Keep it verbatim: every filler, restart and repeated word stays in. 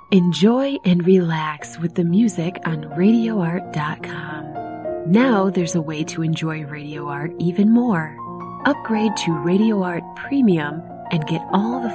Enjoy and relax with the music on radio art dot com. Now there's a way to enjoy Radio Art even more. Upgrade to Radio Art Premium and get all the